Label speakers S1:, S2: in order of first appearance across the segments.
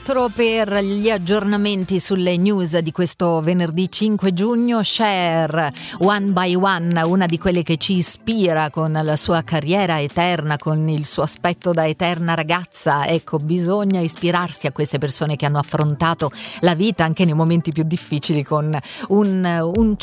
S1: 4 per gli aggiornamenti sulle news di questo venerdì 5 giugno. Cher, One by One, una di quelle che ci ispira con la sua carriera eterna, con il suo aspetto da eterna ragazza. Ecco, bisogna ispirarsi a queste persone che hanno affrontato la vita anche nei momenti più difficili con una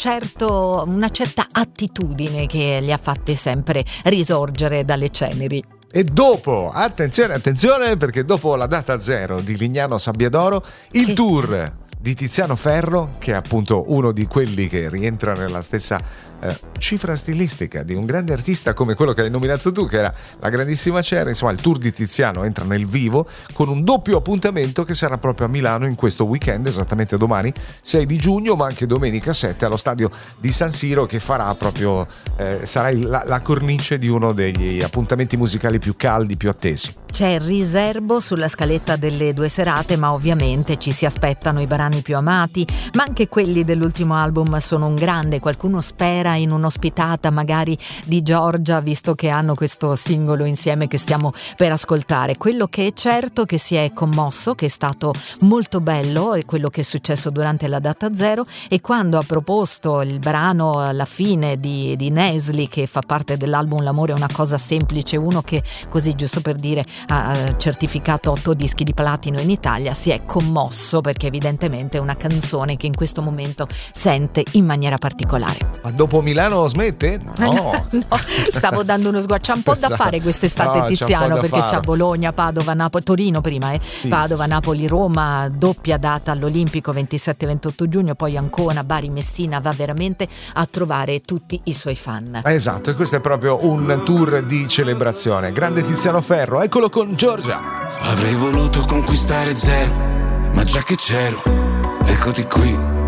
S1: certa attitudine che li ha fatte sempre risorgere dalle ceneri.
S2: E dopo, attenzione, perché dopo la data zero di Lignano Sabbiadoro, il tour di Tiziano Ferro, che è appunto uno di quelli che rientra nella stessa cifra stilistica di un grande artista come quello che hai nominato tu, che era la grandissima Cher. Insomma, il tour di Tiziano entra nel vivo con un doppio appuntamento che sarà proprio a Milano in questo weekend, esattamente domani 6 di giugno, ma anche domenica 7 allo stadio di San Siro, che farà proprio sarà la cornice di uno degli appuntamenti musicali più caldi, più attesi.
S1: C'è il riservo sulla scaletta delle 2 serate, ma ovviamente ci si aspettano i brani più amati, ma anche quelli dell'ultimo album sono un grande. Qualcuno spera in un'ospitata magari di Giorgia, visto che hanno questo singolo insieme che stiamo per ascoltare. Quello che è certo che si è commosso, che è stato molto bello, è quello che è successo durante la data zero, e quando ha proposto il brano alla fine di Nesli, che fa parte dell'album L'amore è una cosa semplice, uno che, così giusto per dire, ha certificato 8 dischi di platino in Italia, si è commosso perché evidentemente è una canzone che in questo momento sente in maniera particolare.
S2: Ma dopo Milano smette? No,
S1: stavo dando uno sguardo. C'ha un po' da fare quest'estate, Tiziano, perché c'ha Bologna, Padova, Napoli, Torino prima,
S2: sì,
S1: Padova,
S2: sì.
S1: Napoli, Roma, doppia data all'Olimpico 27-28 giugno, poi Ancona, Bari, Messina. Va veramente a trovare tutti i suoi fan.
S2: Esatto, e questo è proprio un tour di celebrazione. Grande Tiziano Ferro, eccolo con Giorgia.
S3: Avrei voluto conquistare zero, ma già che c'ero, eccoti qui.